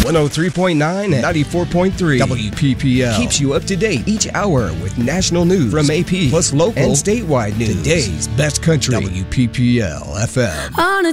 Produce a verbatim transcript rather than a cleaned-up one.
one oh three point nine and ninety-four point three. W P P L keeps you up to date each hour with national news from A P, plus local and statewide news. Today's best country. W P P L F M. On a